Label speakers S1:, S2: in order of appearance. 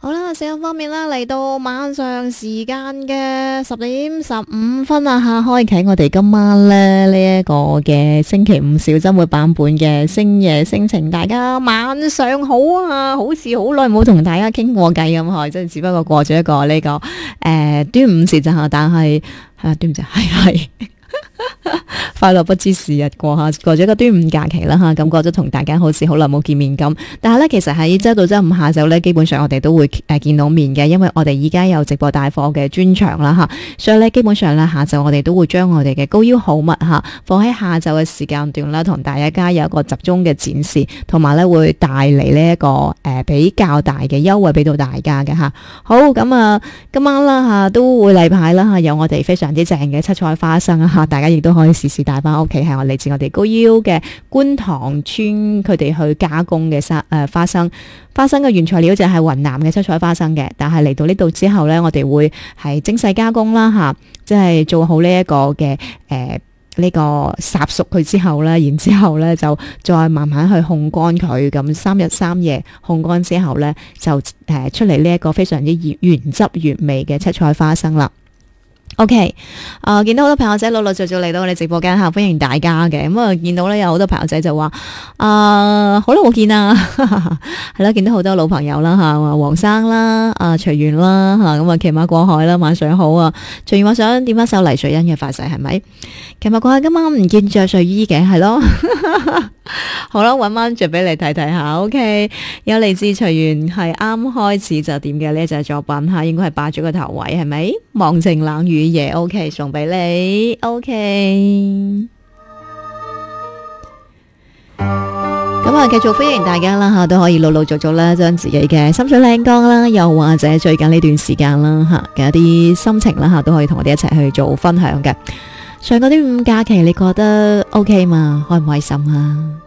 S1: 好啦，時間方面啦，嚟到晚上時間嘅10:15啦吓，開啟我哋今晚咧呢一個嘅星期五小周末版本嘅星夜星情，大家晚上好啊！好似好耐冇同大家傾過偈咁嗬，即係只不過過咗一個呢個端午節咋吓，但係端午節係。快樂不知時日過吓，過咗一個端午假期啦吓，咁過咗同大家好似好耐冇見面咁。但係咧，其實喺周到周五下晝咧，基本上我哋都會見到面嘅，因為我哋依家有直播帶貨嘅專場啦吓，所以咧基本上咧下晝我哋都會將我哋嘅高腰好物吓放喺下晝嘅時間段啦，同大家有一個集中嘅展示，同埋咧會帶嚟呢一個比較大嘅優惠俾到大家嘅吓。好咁啊，今晚啦吓都會例牌啦吓，有我哋非常之正嘅七彩花生啊吓，大家亦都可以時時帶翻屋企，係我嚟自我哋高腰嘅觀塘村，佢哋去加工嘅花生。花生嘅原材料就係雲南嘅七彩花生嘅，但係嚟到呢度之後呢，我哋會係精細加工啦吓，即係做好呢一個嘅呢個烚熟佢之後呢，然之後呢就再慢慢去烘乾佢，咁3日3夜烘乾之後呢，就出嚟呢一個非常之原汁原味嘅七彩花生啦。OK， 見到好多朋友仔陸陸續續嚟到我哋直播間吓，歡迎大家嘅。咁啊，見到咧有好多朋友仔就話好耐冇見啊，係啦，見到好多老朋友啦吓，黃生啦，隨緣啦吓，咁啊騎馬過海啦，晚上好啊。隨緣話想點翻首黎瑞恩嘅發誓係咪？騎馬過海今晚唔見着睡衣嘅係咯。好啦，搵翻着俾你睇睇下。OK， 有嚟自隨緣係啱開始就點嘅呢隻作品吓，應該係霸咗個頭位係咪？忘情冷雨夜 OK 送俾你 OK。咁啊，繼續歡迎大家啦吓，都可以陸陸續續啦，將自己嘅心水靚歌啦，又或者最近呢段時間啦吓嘅一啲心情啦吓，都可以同我哋一齊去做分享嘅。上個端午假期你覺得 OK 嘛？開唔開心啊？